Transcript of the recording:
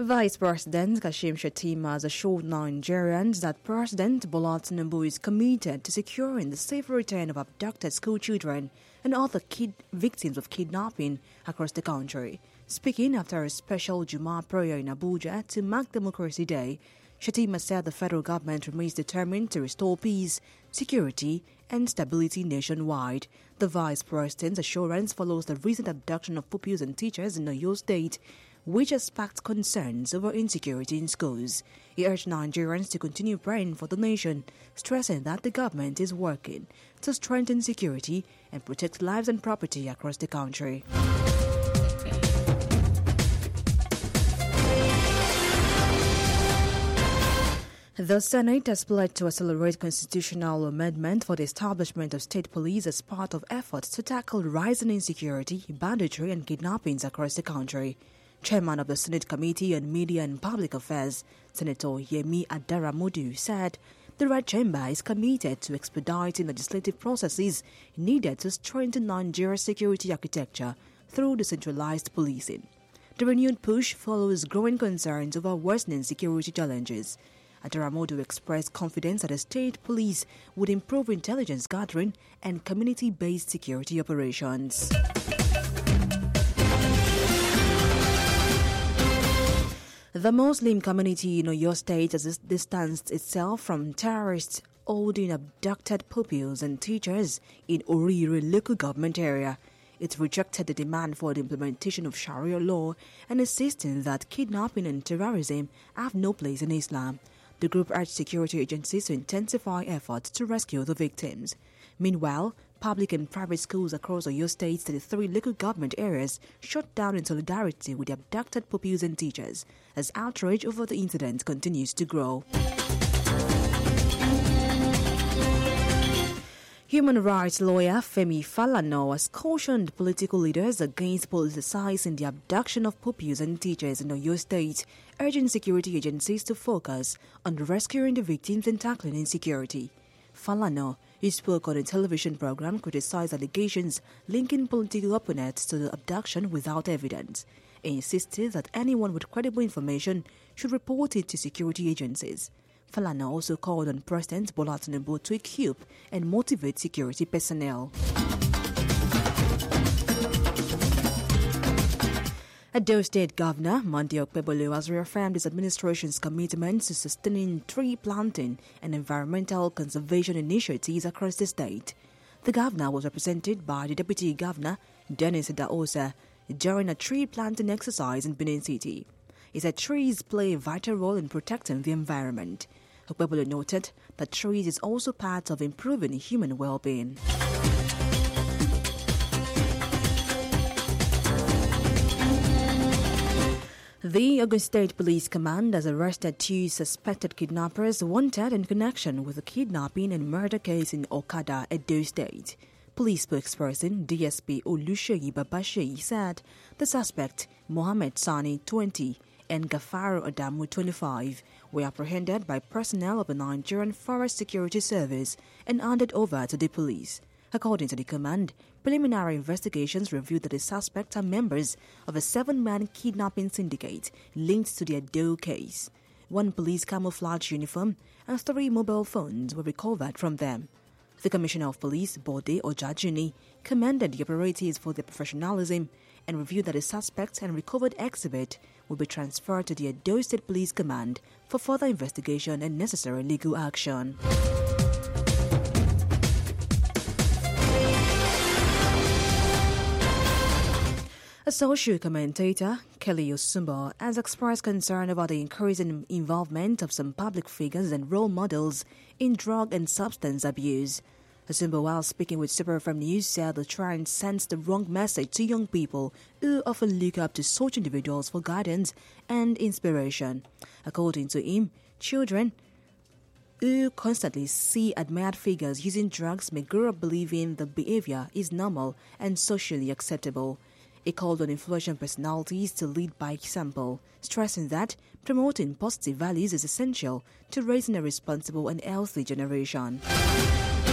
Vice President Kashim Shettima has assured Nigerians that President Bola Tinubu is committed to securing the safe return of abducted school children and other victims of kidnapping across the country. Speaking after a special Juma prayer in Abuja to mark Democracy Day, Shettima said the federal government remains determined to restore peace, security, and stability nationwide. The Vice President's assurance follows the recent abduction of pupils and teachers in Oyo State, which has sparked concerns over insecurity in schools. He urged Nigerians to continue praying for the nation, stressing that the government is working to strengthen security and protect lives and property across the country. The Senate has pledged to accelerate constitutional amendment for the establishment of state police as part of efforts to tackle rising insecurity, banditry, and kidnappings across the country. Chairman of the Senate Committee on Media and Public Affairs, Senator Yemi Adaramodu, said the Red Chamber is committed to expediting legislative processes needed to strengthen Nigeria's security architecture through decentralized policing. The renewed push follows growing concerns over worsening security challenges. Adaramodu expressed confidence that the state police would improve intelligence gathering and community-based security operations. The Muslim community in Oyo State has distanced itself from terrorists holding abducted pupils and teachers in Orire local government area. It rejected the demand for the implementation of Sharia law and insisting that kidnapping and terrorism have no place in Islam. The group urged security agencies to intensify efforts to rescue the victims. Meanwhile, public and private schools across Oyo State's 33 local government areas shut down in solidarity with the abducted pupils and teachers as outrage over the incident continues to grow. Human rights lawyer Femi Falana has cautioned political leaders against politicizing the abduction of pupils and teachers in Oyo State, urging security agencies to focus on rescuing the victims and tackling insecurity. Falana, who spoke on a television program, criticized allegations linking political opponents to the abduction without evidence. He insisted that anyone with credible information should report it to security agencies. Falana also called on President Bola Tinubu to equip and motivate security personnel. Edo State Governor Monday Okpebolo has reaffirmed his administration's commitment to sustaining tree planting and environmental conservation initiatives across the state. The governor was represented by the Deputy Governor Dennis Daosa during a tree planting exercise in Benin City. He said trees play a vital role in protecting the environment. Okpebolo noted that trees is also part of improving human well-being. The Ogun State Police Command has arrested 2 suspected kidnappers wanted in connection with a kidnapping and murder case in Okada, Edo State. Police spokesperson DSP Oluseyi Babasheyi said the suspect, Mohammed Sani, 20, and Gafaru Adamu, 25, were apprehended by personnel of the Nigerian Forest Security Service and handed over to the police. According to the command, preliminary investigations revealed that the suspects are members of a 7-man kidnapping syndicate linked to the Edo case. 1 police camouflage uniform and 3 mobile phones were recovered from them. The Commissioner of Police, Bode Ojajuni, commended the operatives for their professionalism and reviewed that the suspects and recovered exhibit will be transferred to the Edo State Police Command for further investigation and necessary legal action. A social commentator, Kelly Osumbo, has expressed concern about the increasing involvement of some public figures and role models in drug and substance abuse. Osumbo, while speaking with Super FM News, said the trend sends the wrong message to young people who often look up to such individuals for guidance and inspiration. According to him, children who constantly see admired figures using drugs may grow up believing the behavior is normal and socially acceptable. He called on influential personalities to lead by example, stressing that promoting positive values is essential to raising a responsible and healthy generation.